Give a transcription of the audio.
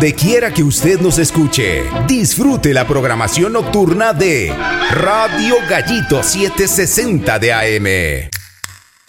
donde quiera que usted nos escuche. Disfrute la programación nocturna de Radio Gallito 760 de AM.